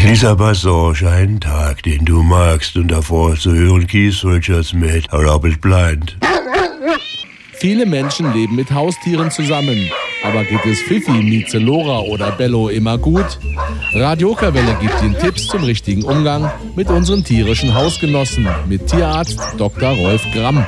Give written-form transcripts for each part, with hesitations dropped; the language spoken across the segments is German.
Lisa Passage, einen Tag, den du magst, und davor zu hören Keith Richards mit Robert Blind. Viele Menschen leben mit Haustieren zusammen. Aber geht es Fifi, Mieze, Lora oder Bello immer gut? Radio Okerwelle gibt Ihnen Tipps zum richtigen Umgang mit unseren tierischen Hausgenossen mit Tierarzt Dr. Rolf Gramm.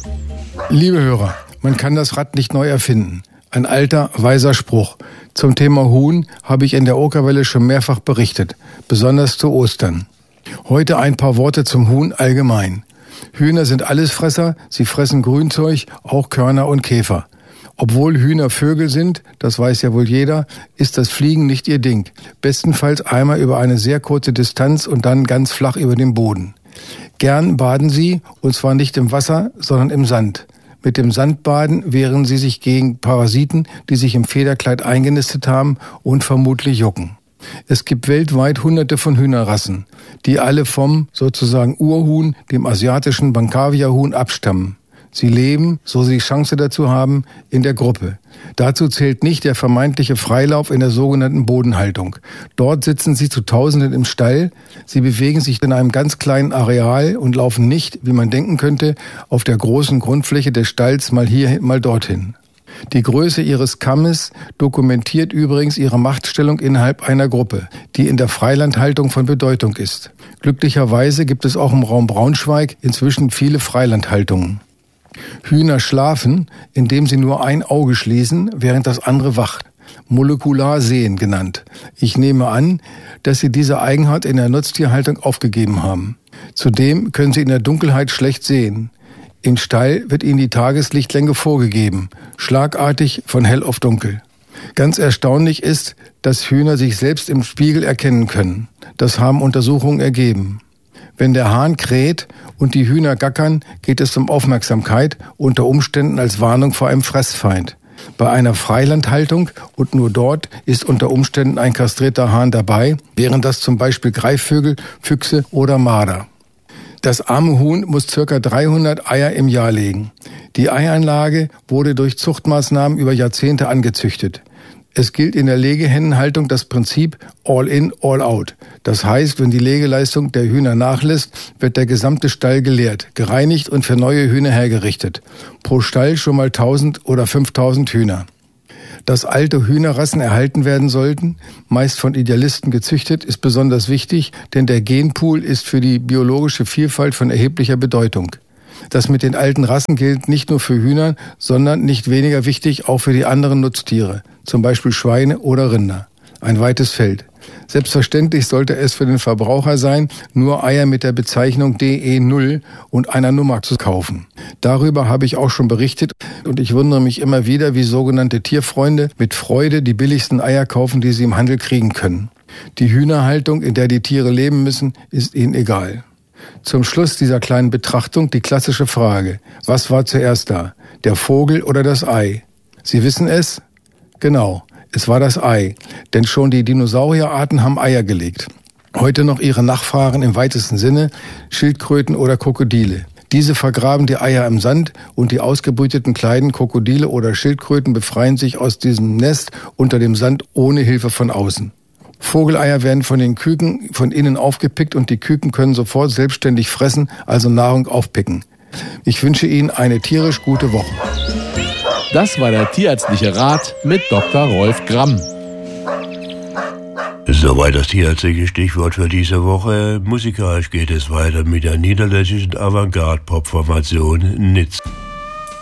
Liebe Hörer, man kann das Rad nicht neu erfinden. Ein alter, weiser Spruch. Zum Thema Huhn habe ich in der Okerwelle schon mehrfach berichtet, besonders zu Ostern. Heute ein paar Worte zum Huhn allgemein. Hühner sind Allesfresser, sie fressen Grünzeug, auch Körner und Käfer. Obwohl Hühner Vögel sind, das weiß ja wohl jeder, ist das Fliegen nicht ihr Ding. Bestenfalls einmal über eine sehr kurze Distanz und dann ganz flach über dem Boden. Gern baden sie, und zwar nicht im Wasser, sondern im Sand. Mit dem Sandbaden wehren sie sich gegen Parasiten, die sich im Federkleid eingenistet haben und vermutlich jucken. Es gibt weltweit hunderte von Hühnerrassen, die alle vom sozusagen Urhuhn, dem asiatischen Bangkaviahuhn, abstammen. Sie leben, so sie die Chance dazu haben, in der Gruppe. Dazu zählt nicht der vermeintliche Freilauf in der sogenannten Bodenhaltung. Dort sitzen sie zu Tausenden im Stall. Sie bewegen sich in einem ganz kleinen Areal und laufen nicht, wie man denken könnte, auf der großen Grundfläche des Stalls mal hier, mal dorthin. Die Größe ihres Kammes dokumentiert übrigens ihre Machtstellung innerhalb einer Gruppe, die in der Freilandhaltung von Bedeutung ist. Glücklicherweise gibt es auch im Raum Braunschweig inzwischen viele Freilandhaltungen. Hühner schlafen, indem sie nur ein Auge schließen, während das andere wacht. Molekularsehen genannt. Ich nehme an, dass sie diese Eigenart in der Nutztierhaltung aufgegeben haben. Zudem können sie in der Dunkelheit schlecht sehen. Im Stall wird ihnen die Tageslichtlänge vorgegeben, schlagartig von hell auf dunkel. Ganz erstaunlich ist, dass Hühner sich selbst im Spiegel erkennen können. Das haben Untersuchungen ergeben. Wenn der Hahn kräht und die Hühner gackern, geht es um Aufmerksamkeit, unter Umständen als Warnung vor einem Fressfeind. Bei einer Freilandhaltung und nur dort ist unter Umständen ein kastrierter Hahn dabei, wären das zum Beispiel Greifvögel, Füchse oder Marder. Das arme Huhn muss ca. 300 Eier im Jahr legen. Die Eianlage wurde durch Zuchtmaßnahmen über Jahrzehnte angezüchtet. Es gilt in der Legehennenhaltung das Prinzip all in, all out. Das heißt, wenn die Legeleistung der Hühner nachlässt, wird der gesamte Stall geleert, gereinigt und für neue Hühner hergerichtet. Pro Stall schon mal 1000 oder 5000 Hühner. Dass alte Hühnerrassen erhalten werden sollten, meist von Idealisten gezüchtet, ist besonders wichtig, denn der Genpool ist für die biologische Vielfalt von erheblicher Bedeutung. Das mit den alten Rassen gilt nicht nur für Hühner, sondern nicht weniger wichtig auch für die anderen Nutztiere, zum Beispiel Schweine oder Rinder. Ein weites Feld. Selbstverständlich sollte es für den Verbraucher sein, nur Eier mit der Bezeichnung DE0 und einer Nummer zu kaufen. Darüber habe ich auch schon berichtet und ich wundere mich immer wieder, wie sogenannte Tierfreunde mit Freude die billigsten Eier kaufen, die sie im Handel kriegen können. Die Hühnerhaltung, in der die Tiere leben müssen, ist ihnen egal. Zum Schluss dieser kleinen Betrachtung die klassische Frage: Was war zuerst da, der Vogel oder das Ei? Sie wissen es? Genau, es war das Ei, denn schon die Dinosaurierarten haben Eier gelegt. Heute noch ihre Nachfahren im weitesten Sinne, Schildkröten oder Krokodile. Diese vergraben die Eier im Sand und die ausgebrüteten kleinen Krokodile oder Schildkröten befreien sich aus diesem Nest unter dem Sand ohne Hilfe von außen. Vogeleier werden von den Küken von innen aufgepickt und die Küken können sofort selbstständig fressen, also Nahrung aufpicken. Ich wünsche Ihnen eine tierisch gute Woche. Das war der tierärztliche Rat mit Dr. Rolf Gramm. Soweit das tierärztliche Stichwort für diese Woche. Musikalisch geht es weiter mit der niederländischen Avantgarde-Pop-Formation Nitz.